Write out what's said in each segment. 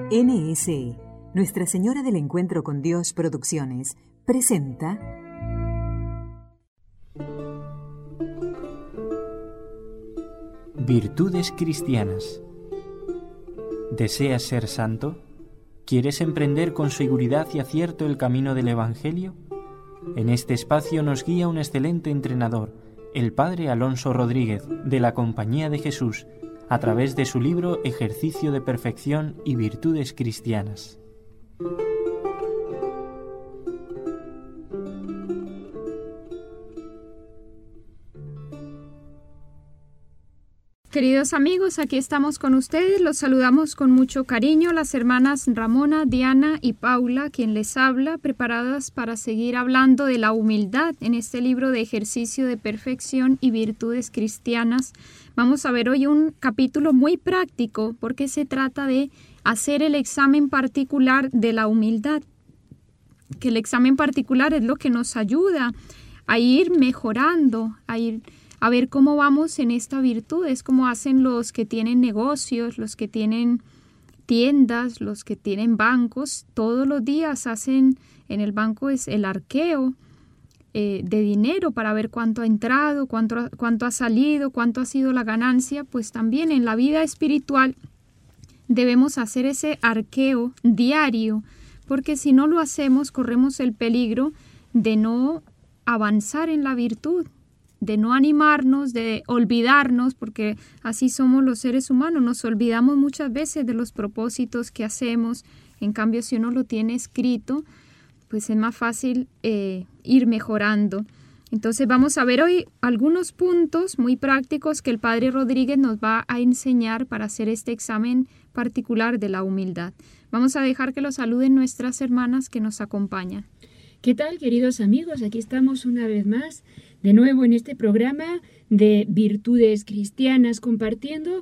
NSE, Nuestra Señora del Encuentro con Dios Producciones, presenta Virtudes cristianas. ¿Deseas ser santo? ¿Quieres emprender con seguridad y acierto el camino del Evangelio? En este espacio nos guía un excelente entrenador, el Padre Alonso Rodríguez, de la Compañía de Jesús, a través de su libro Ejercicio de Perfección y Virtudes Cristianas. Queridos amigos, aquí estamos con ustedes. Los saludamos con mucho cariño las hermanas Ramona, Diana y Paula, quien les habla, preparadas para seguir hablando de la humildad en este libro de Ejercicio de Perfección y Virtudes Cristianas. Vamos a ver hoy un capítulo muy práctico porque se trata de hacer el examen particular de la humildad. Que el examen particular es lo que nos ayuda a ir mejorando, a ver cómo vamos en esta virtud. Es como hacen los que tienen negocios, los que tienen tiendas, los que tienen bancos. Todos los días hacen en el banco es el arqueo de dinero para ver cuánto ha entrado, cuánto ha salido, cuánto ha sido la ganancia. Pues también en la vida espiritual debemos hacer ese arqueo diario, porque si no lo hacemos corremos el peligro de no avanzar en la virtud, de no animarnos, de olvidarnos, porque así somos los seres humanos, nos olvidamos muchas veces de los propósitos que hacemos. En cambio, si uno lo tiene escrito, pues es más fácil ir mejorando. Entonces vamos a ver hoy algunos puntos muy prácticos que el Padre Rodríguez nos va a enseñar para hacer este examen particular de la humildad. Vamos a dejar que lo saluden nuestras hermanas que nos acompañan. ¿Qué tal, queridos amigos? Aquí estamos una vez más, de nuevo en este programa de Virtudes Cristianas, compartiendo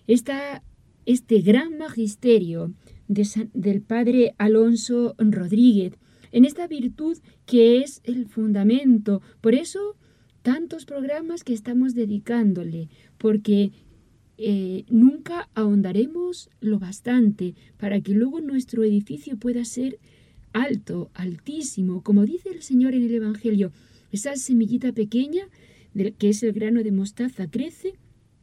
este gran magisterio del Padre Alonso Rodríguez, en esta virtud que es el fundamento. Por eso, tantos programas que estamos dedicándole, porque nunca ahondaremos lo bastante para que luego nuestro edificio pueda ser alto, altísimo, como dice el Señor en el Evangelio. Esa semillita pequeña, que es el grano de mostaza, crece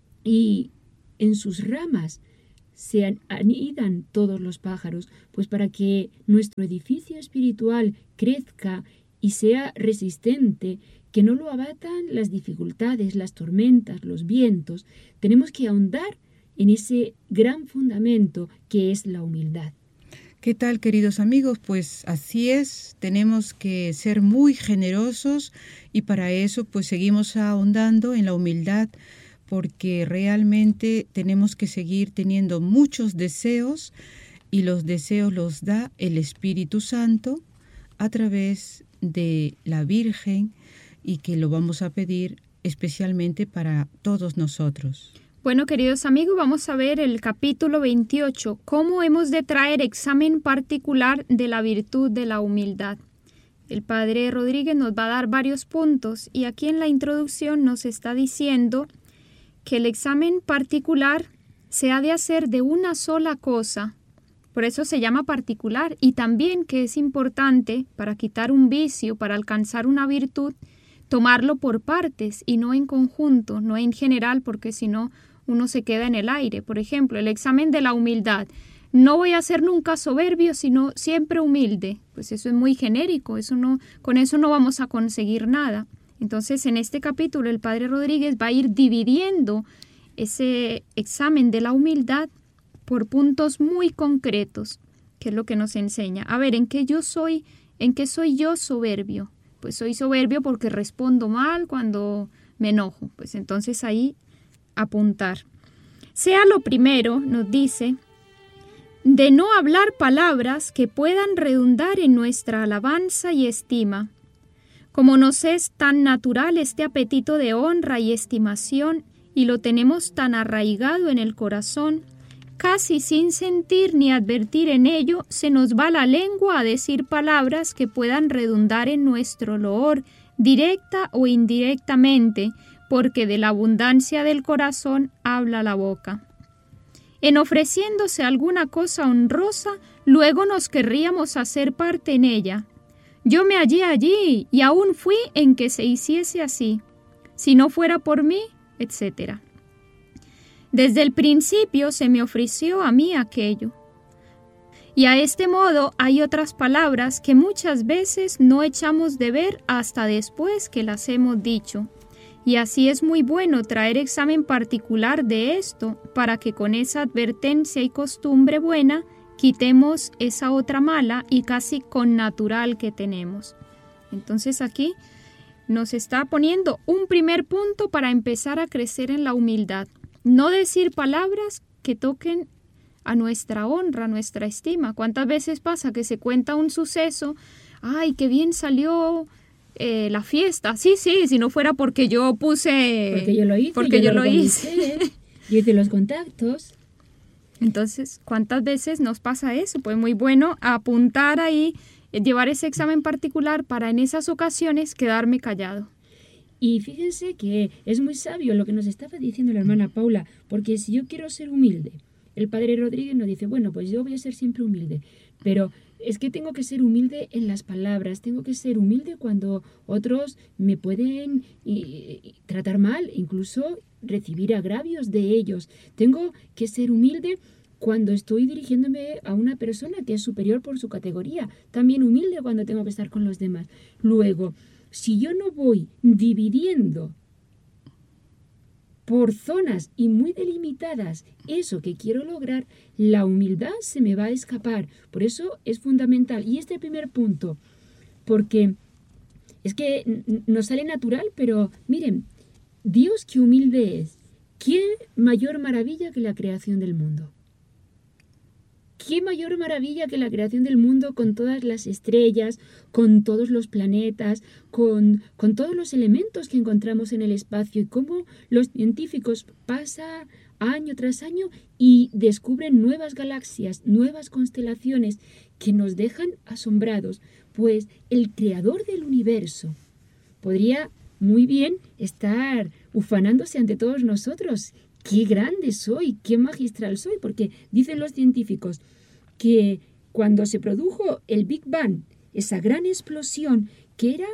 y en sus ramas se anidan todos los pájaros, pues para que nuestro edificio espiritual crezca y sea resistente, que no lo abatan las dificultades, las tormentas, los vientos, tenemos que ahondar en ese gran fundamento que es la humildad. ¿Qué tal, queridos amigos? Pues así es, tenemos que ser muy generosos y para eso pues seguimos ahondando en la humildad, porque realmente tenemos que seguir teniendo muchos deseos y los deseos los da el Espíritu Santo a través de la Virgen y que lo vamos a pedir especialmente para todos nosotros. Bueno, queridos amigos, vamos a ver el capítulo 28, cómo hemos de traer examen particular de la virtud de la humildad. El Padre Rodríguez nos va a dar varios puntos y aquí en la introducción nos está diciendo que el examen particular se ha de hacer de una sola cosa, por eso se llama particular, y también que es importante para quitar un vicio, para alcanzar una virtud, tomarlo por partes y no en conjunto, no en general, porque si no uno se queda en el aire. Por ejemplo, el examen de la humildad. No voy a ser nunca soberbio, sino siempre humilde. Pues eso es muy genérico, con eso no vamos a conseguir nada. Entonces, en este capítulo, el Padre Rodríguez va a ir dividiendo ese examen de la humildad por puntos muy concretos, que es lo que nos enseña. A ver, ¿en qué soy yo soberbio? Pues soy soberbio porque respondo mal cuando me enojo. Pues entonces ahí apuntar. Sea lo primero, nos dice, de no hablar palabras que puedan redundar en nuestra alabanza y estima. Como nos es tan natural este apetito de honra y estimación y lo tenemos tan arraigado en el corazón, casi sin sentir ni advertir en ello, se nos va la lengua a decir palabras que puedan redundar en nuestro loor, directa o indirectamente, porque de la abundancia del corazón habla la boca. en ofreciéndose alguna cosa honrosa, luego nos querríamos hacer parte en ella. Yo me hallé allí y aún fui en que se hiciese así. Si no fuera por mí, etc. Desde el principio se me ofreció a mí aquello. Y a este modo hay otras palabras que muchas veces no echamos de ver hasta después que las hemos dicho. Y así es muy bueno traer examen particular de esto, para que con esa advertencia y costumbre buena quitemos esa otra mala y casi connatural que tenemos. Entonces aquí nos está poniendo un primer punto para empezar a crecer en la humildad. No decir palabras que toquen a nuestra honra, a nuestra estima. ¿Cuántas veces pasa que se cuenta un suceso? ¡Ay, qué bien salió la fiesta! Sí, si no fuera porque yo puse... Porque yo lo hice. Porque yo lo hice. Yo hice los contactos. Entonces, ¿cuántas veces nos pasa eso? Pues muy bueno apuntar ahí, llevar ese examen particular para en esas ocasiones quedarme callado. Y fíjense que es muy sabio lo que nos estaba diciendo la hermana Paula, porque si yo quiero ser humilde, el padre Rodríguez nos dice, bueno, pues yo voy a ser siempre humilde, pero es que tengo que ser humilde en las palabras, tengo que ser humilde cuando otros me pueden tratar mal, incluso recibir agravios de ellos. Tengo que ser humilde cuando estoy dirigiéndome a una persona que es superior por su categoría, también humilde cuando tengo que estar con los demás. Luego, si yo no voy dividiendo por zonas y muy delimitadas eso que quiero lograr, la humildad se me va a escapar. Por eso es fundamental. Y este primer punto, porque es que nos sale natural, pero miren, Dios qué humilde es. ¿Qué mayor maravilla que la creación del mundo? ¿Qué mayor maravilla que la creación del mundo con todas las estrellas, con todos los planetas, con todos los elementos que encontramos en el espacio y cómo los científicos pasan año tras año y descubren nuevas galaxias, nuevas constelaciones que nos dejan asombrados? Pues el creador del universo podría muy bien estar ufanándose ante todos nosotros. ¡Qué grande soy! ¡Qué magistral soy! Porque dicen los científicos que cuando se produjo el Big Bang, esa gran explosión, que era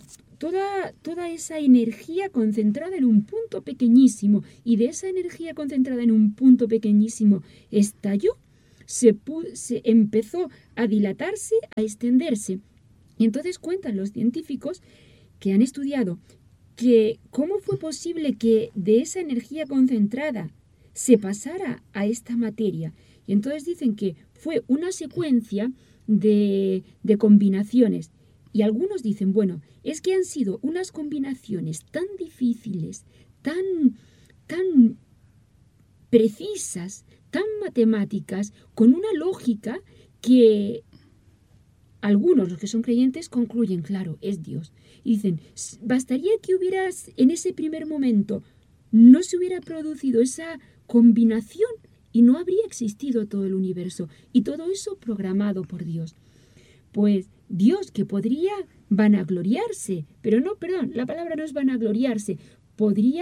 toda esa energía concentrada en un punto pequeñísimo, y de esa energía concentrada en un punto pequeñísimo estalló, se empezó a dilatarse, a extenderse. Y entonces cuentan los científicos que han estudiado que cómo fue posible que de esa energía concentrada se pasara a esta materia. Y entonces dicen que fue una secuencia de combinaciones. Y algunos dicen, bueno, es que han sido unas combinaciones tan difíciles, tan precisas, tan matemáticas, con una lógica que algunos, los que son creyentes, concluyen, claro, es Dios. Y dicen, bastaría que hubieras, en ese primer momento, no se hubiera producido esa combinación y no habría existido todo el universo. Y todo eso programado por Dios. Pues Dios, que podría vanagloriarse, pero no, perdón, la palabra no es vanagloriarse, podría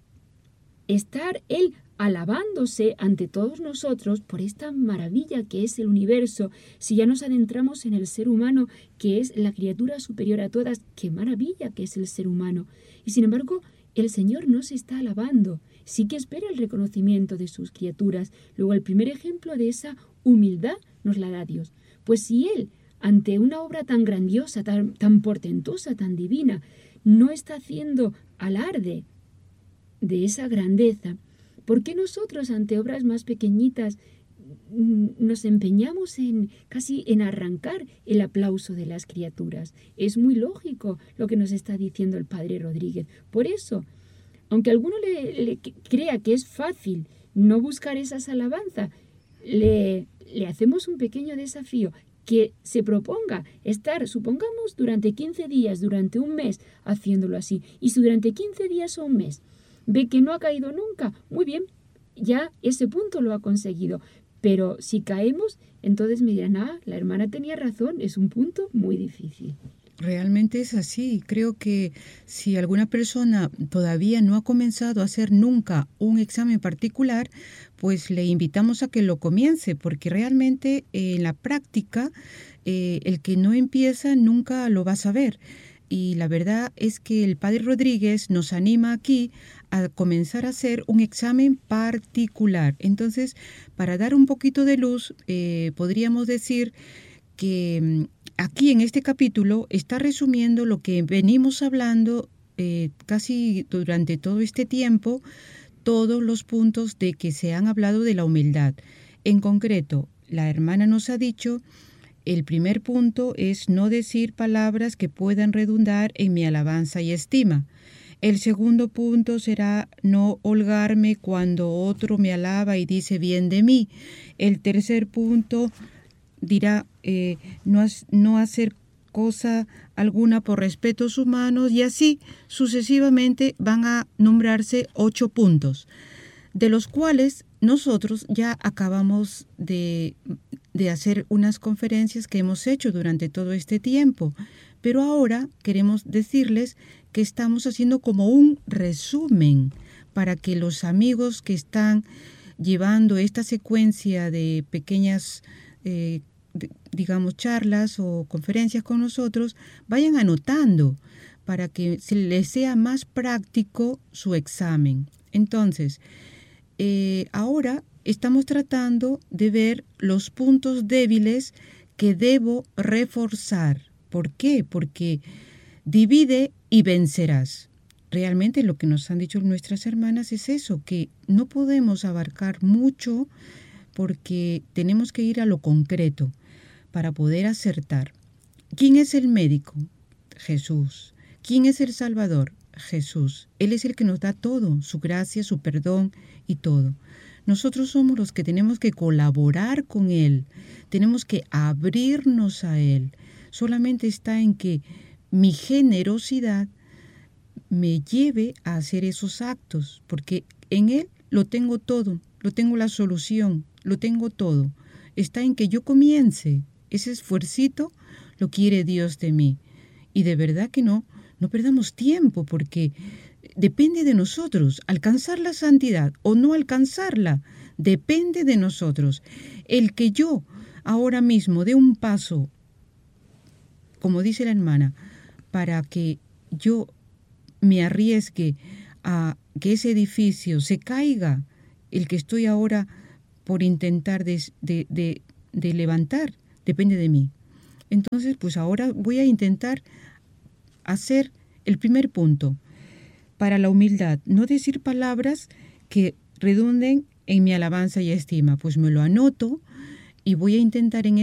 estar Él alabándose ante todos nosotros por esta maravilla que es el universo. Si ya nos adentramos en el ser humano, que es la criatura superior a todas, qué maravilla que es el ser humano. Y sin embargo, el Señor no se está alabando, sí que espera el reconocimiento de sus criaturas. Luego, el primer ejemplo de esa humildad nos la da Dios. Pues si Él, ante una obra tan grandiosa, tan portentosa, tan divina, no está haciendo alarde de esa grandeza, ¿por qué nosotros ante obras más pequeñitas nos empeñamos casi en arrancar el aplauso de las criaturas? Es muy lógico lo que nos está diciendo el padre Rodríguez. Por eso, aunque alguno le crea que es fácil no buscar esas alabanzas, le hacemos un pequeño desafío, que se proponga estar, supongamos, durante 15 días, durante un mes, haciéndolo así. Y si durante 15 días o un mes ve que no ha caído nunca, muy bien, ya ese punto lo ha conseguido. Pero si caemos, entonces me dirán, la hermana tenía razón, es un punto muy difícil. Realmente es así. Creo que si alguna persona todavía no ha comenzado a hacer nunca un examen particular, pues le invitamos a que lo comience, porque realmente en la práctica el que no empieza nunca lo va a saber. Y la verdad es que el Padre Rodríguez nos anima aquí a comenzar a hacer un examen particular. Entonces, para dar un poquito de luz, podríamos decir que aquí en este capítulo está resumiendo lo que venimos hablando casi durante todo este tiempo, todos los puntos de que se han hablado de la humildad. En concreto, la hermana nos ha dicho, el primer punto es no decir palabras que puedan redundar en mi alabanza y estima. El segundo punto será no holgarme cuando otro me alaba y dice bien de mí. El tercer punto dirá no hacer cosa alguna por respetos humanos, y así sucesivamente van a nombrarse 8 puntos, de los cuales nosotros ya acabamos de hacer unas conferencias que hemos hecho durante todo este tiempo, pero ahora queremos decirles que estamos haciendo como un resumen para que los amigos que están llevando esta secuencia de pequeñas digamos, charlas o conferencias con nosotros, vayan anotando para que se les sea más práctico su examen. Entonces, ahora estamos tratando de ver los puntos débiles que debo reforzar. ¿Por qué? Porque divide y vencerás. Realmente lo que nos han dicho nuestras hermanas es eso, que no podemos abarcar mucho porque tenemos que ir a lo concreto para poder acertar. ¿Quién es el médico? Jesús. ¿Quién es el Salvador? Jesús. Él es el que nos da todo, su gracia, su perdón y todo. Nosotros somos los que tenemos que colaborar con Él, tenemos que abrirnos a Él. Solamente está en que mi generosidad me lleve a hacer esos actos, porque en Él lo tengo todo, lo tengo la solución, lo tengo todo. Está en que yo comience. Ese esfuercito lo quiere Dios de mí. Y de verdad que no perdamos tiempo, porque depende de nosotros alcanzar la santidad o no alcanzarla. Depende de nosotros. El que yo ahora mismo dé un paso, como dice la hermana, para que yo me arriesgue a que ese edificio se caiga, el que estoy ahora por intentar de levantar, depende de mí. Entonces, pues ahora voy a intentar hacer el primer punto. Para la humildad, no decir palabras que redunden en mi alabanza y estima. Pues me lo anoto y voy a intentar en